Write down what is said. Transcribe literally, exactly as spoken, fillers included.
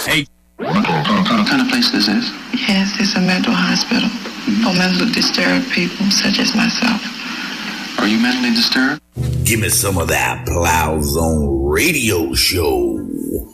Hey. What kind of place this is? Yes, it's a mental hospital mm-hmm. for mentally disturbed people such as myself. Are you mentally disturbed? Give me some of that Plow Zone Radio Show.